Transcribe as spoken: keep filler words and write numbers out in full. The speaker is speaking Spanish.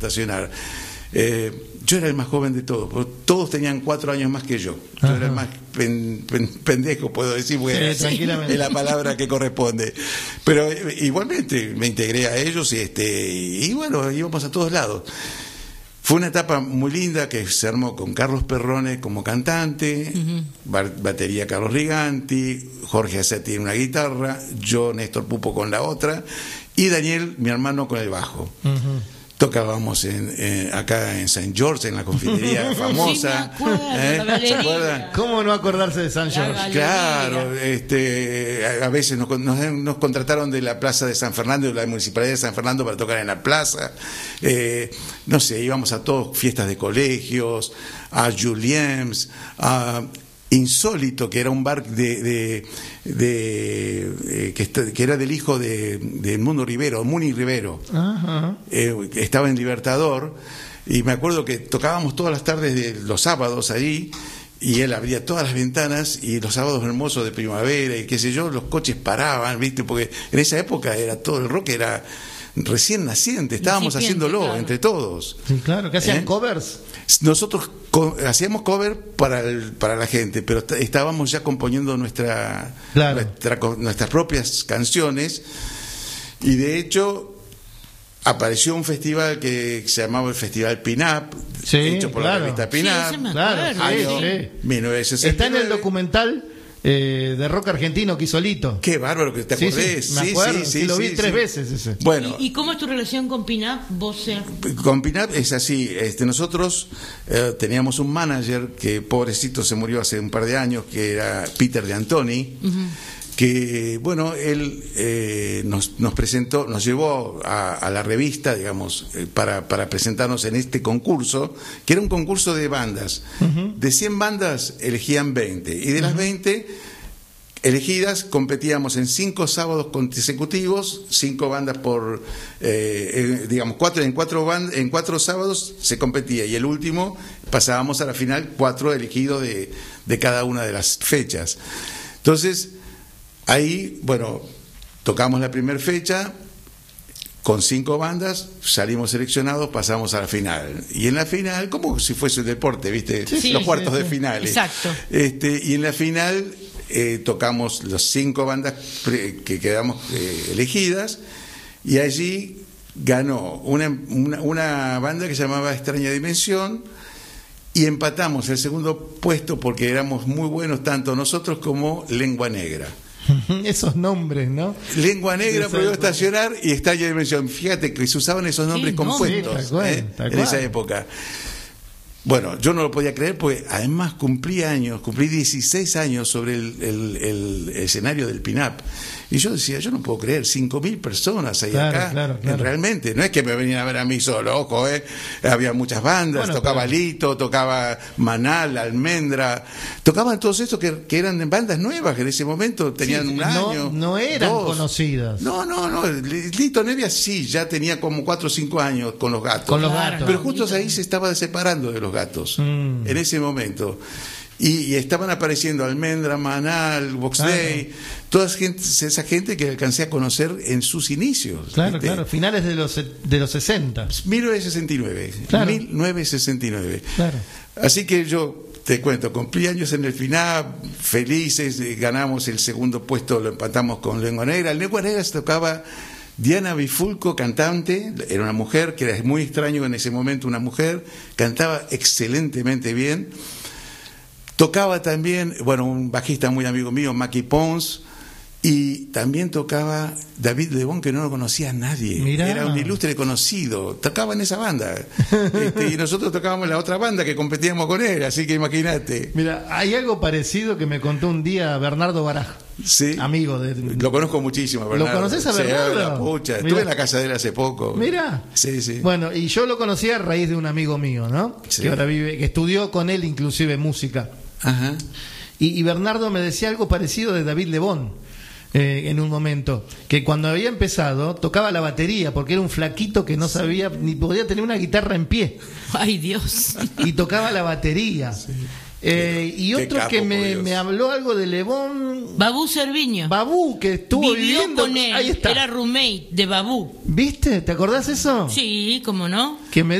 estacionar. Eh, yo era el más joven de todos, porque todos tenían cuatro años más que yo. Yo Ajá. era el más pen, pen, pendejo, puedo decir, porque sí, es la palabra que corresponde. Pero eh, igualmente me integré a ellos y, este, y bueno, íbamos a todos lados. Fue una etapa muy linda que se armó con Carlos Perrone como cantante, uh-huh. batería Carlos Riganti, Jorge Acetti en una guitarra, yo, Néstor Pupo, con la otra, y Daniel, mi hermano, con el bajo. Uh-huh. Tocábamos en, eh, acá en Saint George, en la confitería famosa. Sí, me acuerdo, ¿Eh? ¿Se acuerdan? ¿Cómo no acordarse de Saint George? Claro, este, a, a veces nos, nos, nos contrataron de la plaza de San Fernando, de la municipalidad de San Fernando, para tocar en la plaza. Eh, no sé, íbamos a todas fiestas de colegios, a Julien's, a Insólito, que era un bar de, de, de eh, que, está, que era del hijo de, de Mundo Rivero, Muni Rivero. Ajá. Eh, estaba en Libertador, y me acuerdo que tocábamos todas las tardes de los sábados ahí, y él abría todas las ventanas, y los sábados hermosos de primavera y qué sé yo, los coches paraban, ¿viste? Porque en esa época era todo el rock era recién naciente, estábamos haciéndolo claro. entre todos. Sí, claro, ¿qué hacían? ¿Eh? ¿Covers? Nosotros co hacíamos cover para el, para la gente, pero estábamos ya componiendo nuestra, claro. nuestra nuestras propias canciones, y de hecho apareció un festival que se llamaba el Festival Pin-Up, sí, hecho por claro. la revista Pin-Up, sí, claro, año sí. mil novecientos sesenta y nueve. Está en el documental Eh, de rock argentino que hizo Lito. Qué bárbaro que te acordés. Sí, sí, me acuerdo, sí, sí, sí, lo vi sí, tres sí. veces ese. Bueno, ¿Y, ¿Y cómo es tu relación con Pin-Up? Vos sea... Con Pin-Up es así. Este, nosotros eh, teníamos un manager que pobrecito se murió hace un par de años, que era Peter de Antoni. Uh-huh. Que bueno, él eh, nos, nos presentó, nos llevó a, a la revista, digamos, eh, para, para presentarnos en este concurso, que era un concurso de bandas. Uh-huh. De cien bandas elegían veinte, y de uh-huh. las veinte elegidas competíamos en cinco sábados consecutivos, cinco bandas por, eh, eh, digamos, cuatro en cuatro band, en cuatro sábados se competía, y el último pasábamos a la final, cuatro elegidos de, de cada una de las fechas. Entonces ahí, bueno, tocamos la primera fecha con cinco bandas, salimos seleccionados, pasamos a la final. Y en la final, como si fuese un deporte, ¿viste? Sí, los cuartos sí, sí. de finales. Exacto. Este, y en la final eh, tocamos las cinco bandas que quedamos eh, elegidas, y allí ganó una, una, una banda que se llamaba Extraña Dimensión, y empatamos el segundo puesto porque éramos muy buenos tanto nosotros como Lengua Negra. Esos nombres, ¿no? Lengua Negra prohibió estacionar y Extraña Dimensión. Fíjate que se usaban esos nombres sí, compuestos no, sí, cual, ¿eh? en esa época. Bueno, yo no lo podía creer porque además cumplí años, cumplí dieciséis años sobre el, el, el escenario del Pin-Up. Y yo decía, yo no puedo creer, cinco mil personas ahí claro, acá. Claro, claro. Realmente, no es que me venían a ver a mí solo, ojo, ¿eh? Había muchas bandas, bueno, tocaba pero... Lito, tocaba Manal, Almendra, tocaban todos estos que, que eran bandas nuevas, que en ese momento tenían sí, un no, año. No eran dos. conocidas. No, no, no. Lito Nevia sí, ya tenía como cuatro o cinco años con los Gatos. Con los Gatos. Pero justo ahí se estaba separando de los Gatos, mm. en ese momento. Y, y estaban apareciendo Almendra, Manal, Box claro. Day, toda gente, esa gente que alcancé a conocer en sus inicios. Claro, ¿viste? Claro, finales de los de los sesenta. mil novecientos sesenta y nueve. Claro. mil novecientos sesenta y nueve. Claro. Así que yo te cuento, cumplí años en el final, felices, ganamos el segundo puesto, lo empatamos con Lengua Negra. El Lengua Negra se tocaba Diana Bifulco, cantante, era una mujer, que era muy extraño en ese momento, una mujer, cantaba excelentemente bien. Tocaba también, bueno, un bajista muy amigo mío, Maki Pons, y también tocaba David Lebón, que no lo conocía a nadie. Mirá. Era un ilustre conocido, tocaba en esa banda. Este, y nosotros tocábamos en la otra banda que competíamos con él, así que imagínate. Mira, hay algo parecido que me contó un día Bernardo Baraj. Sí. Amigo de... Lo conozco muchísimo, Bernardo. ¿Lo conoces a Bernardo? Sí, la pucha. Estuve Mirá. en la casa de él hace poco. Mira. Sí, sí. Bueno, y yo lo conocí a raíz de un amigo mío, ¿no? Sí. Que ahora vive, que estudió con él inclusive música. Ajá. Y, y Bernardo me decía algo parecido de David Lebón eh, en un momento, que cuando había empezado tocaba la batería porque era un flaquito que no sabía ni podía tener una guitarra en pie. Ay, Dios. Y tocaba la batería. Sí. Eh, y otro capo, que me, me habló algo de Lebón, Babú Cerviño. Babú, que estuvo vivió viviendo con él. Ahí está. Era roommate de Babú. ¿Viste? ¿Te acordás eso? Sí, cómo no. Que me